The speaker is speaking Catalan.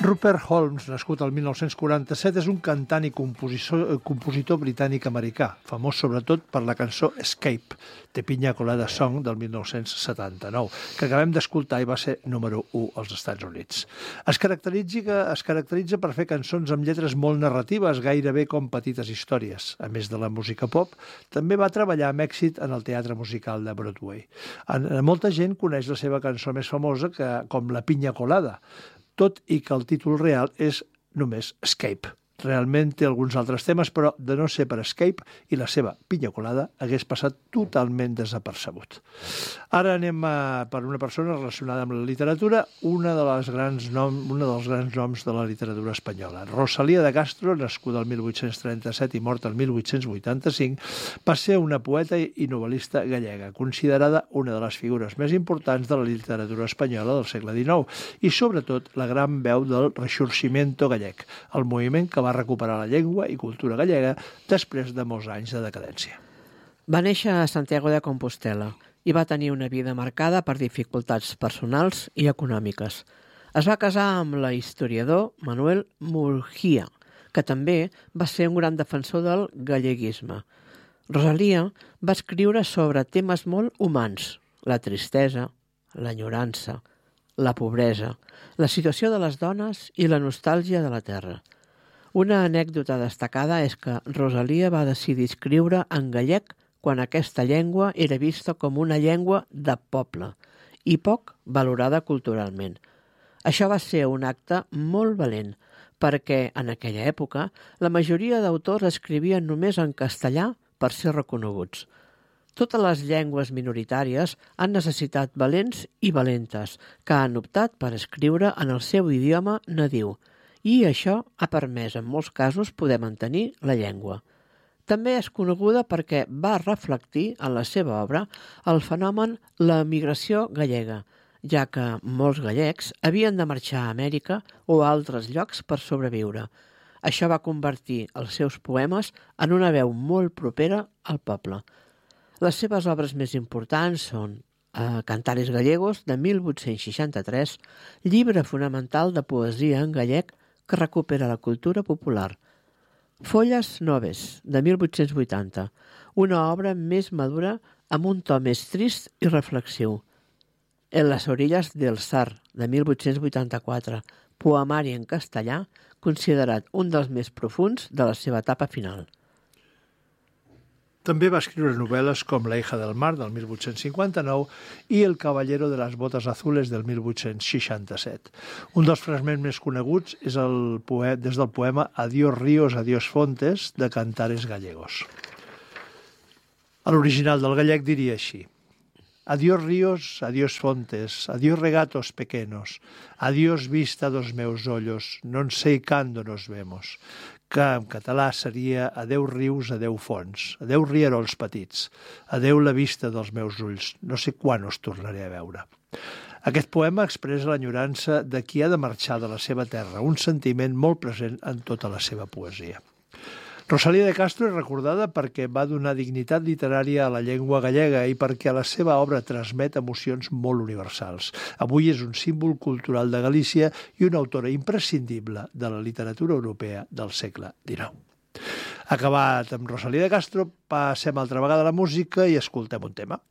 Rupert Holmes, nascut el 1947, és un cantant i compositor britànic-americà, famós sobretot per la cançó Escape, The Pina Colada Song del 1979, que acabem d'escoltar i va ser número 1 als Estats Units. Es caracteritza per fer cançons amb lletres molt narratives, gairebé com petites històries. A més de la música pop, també va treballar amb èxit en el teatre musical de Broadway. Molta gent coneix la seva cançó més famosa com La Pina Colada, tot i que el títol real és només Escape. Realment té alguns altres temes, però de no ser per Escape i la seva pinya colada hagués passat totalment desapercebut. Ara anem per una persona relacionada amb la literatura, un dels grans noms de la literatura espanyola. Rosalía de Castro, nascuda el 1837 i morta el 1885, va ser una poeta i novel·lista gallega, considerada una de les figures més importants de la literatura espanyola del segle XIX i, sobretot, la gran veu del Rexurgimiento gallec, el moviment que va recuperar la llengua i cultura gallega després de molts anys de decadència. Va néixer a Santiago de Compostela i va tenir una vida marcada per dificultats personals i econòmiques. Es va casar amb la historiador Manuel Murguía, que també va ser un gran defensor del galleguisme. Rosalía va escriure sobre temes molt humans: la tristesa, l'enyorança, la pobresa, la situació de les dones i la nostàlgia de la terra. Una anècdota destacada és que Rosalía va decidir escriure en gallec quan aquesta llengua era vista com una llengua de poble i poc valorada culturalment. Això va ser un acte molt valent, perquè en aquella època la majoria d'autors escrivien només en castellà per ser reconeguts. Totes les llengües minoritàries han necessitat valents i valentes que han optat per escriure en el seu idioma nadiu, i això ha permès, en molts casos, poder mantenir la llengua. També és coneguda perquè va reflectir en la seva obra el fenomen la migració gallega, ja que molts gallecs havien de marxar a Amèrica o a altres llocs per sobreviure. Això va convertir els seus poemes en una veu molt propera al poble. Les seves obres més importants són Cantares Gallegos, de 1863, llibre fonamental de poesia en gallec que recupera la cultura popular. Folles Noves, de 1880, una obra més madura amb un to més trist i reflexiu. En las orillas del Sar, de 1884, poemari en castellà, considerat un dels més profuns de la seva etapa final. També va escriure novel·les com La hija del mar, del 1859, i El caballero de las botas azules, del 1867. Un dels fragments més coneguts és des del poema Adiós ríos, adiós fontes, de Cantares Gallegos. A l'original del gallec diria així: Adiós ríos, adiós fontes, adiós regatos pequenos, adiós vista dos meus ollos, non sei cando nos vemos, que en català seria adeu rius, adeu fonts, adeu rierols petits, adeu la vista dels meus ulls, no sé quan us tornaré a veure. Aquest poema expressa l'enyorança de qui ha de marxar de la seva terra, un sentiment molt present en tota la seva poesia. Rosalía de Castro és recordada perquè va donar dignitat literària a la llengua gallega i perquè la seva obra transmet emocions molt universals. Avui és un símbol cultural de Galícia i una autora imprescindible de la literatura europea del segle XIX. Acabat amb Rosalía de Castro, passem altra vegada a la música i escoltem un tema.